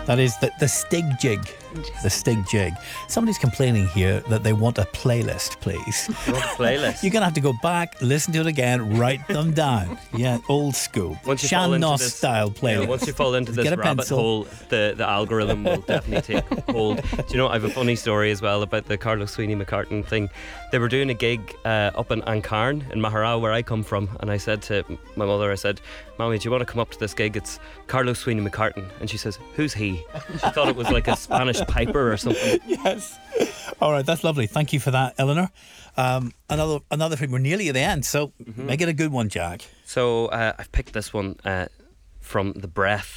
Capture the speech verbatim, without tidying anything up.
That is the, the Stig Jig. The Stig Jig. Somebody's complaining here that they want a playlist, please. You want a playlist? You're going to have to go back, listen to it again, write them down. Yeah, old school. Once you fall Shan into Nos this- style playlist. Yeah, once you fall into this Get a rabbit pencil. hole, the, the algorithm will definitely take hold. Do you know, I have a funny story as well about the Carlos Sweeney McCartan thing. They were doing a gig uh, up in Ancarn in Maharao, where I come from, and I said to my mother, I said, Mommy, do you want to come up to this gig? It's Carlos Sweeney McCartan. And she says, who's he? She thought it was like a Spanish piper or something. Yes. All right, that's lovely. Thank you for that, Eleanor. Um, another another thing, we're nearly at the end, so Mm-hmm. make it a good one, Jack. So uh, I've picked this one uh, from The Breath.